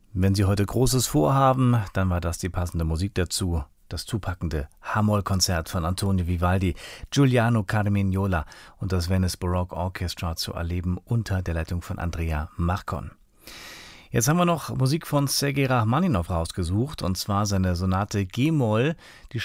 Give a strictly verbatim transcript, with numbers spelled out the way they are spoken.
Wenn Sie heute Großes vorhaben, dann war das die passende Musik dazu. Das zupackende H-Moll-Konzert von Antonio Vivaldi, Giuliano Carmignola und das Venice Baroque Orchestra zu erleben unter der Leitung von Andrea Marcon. Jetzt haben wir noch Musik von Sergei Rachmaninov rausgesucht, und zwar seine Sonate G-Moll, die